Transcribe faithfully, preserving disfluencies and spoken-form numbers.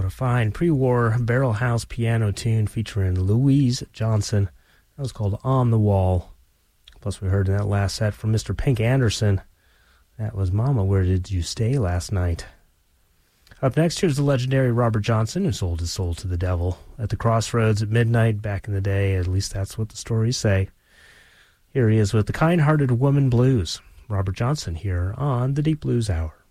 What a fine pre-war barrel house piano tune featuring Louise Johnson. That was called On the Wall. Plus we heard in that last set from Mister Pink Anderson. That was Mama, Where Did You Stay Last Night? Up next, here's the legendary Robert Johnson, who sold his soul to the devil at the crossroads at midnight back in the day. At least that's what the stories say. Here he is with the Kind-Hearted Woman Blues. Robert Johnson here on the Deep Blues Hour.